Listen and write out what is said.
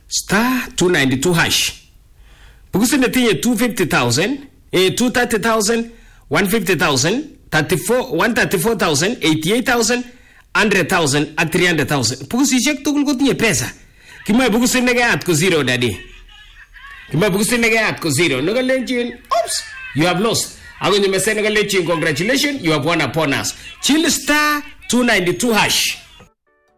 star 292 hash. Bukusi netinye 250,000, 230,000, 150,000, 134,000, 88,000, 100,000 at 300,000. Bukusi check tugul kotinye pesa. Kimoe bukusi negayat ko zero daddy. Kimoe bukusi negayat ko zero. Nagalenjin, oops, you have lost. Ako nyumese nagalenjin, congratulations, you have won upon us. Chill star 292 hash.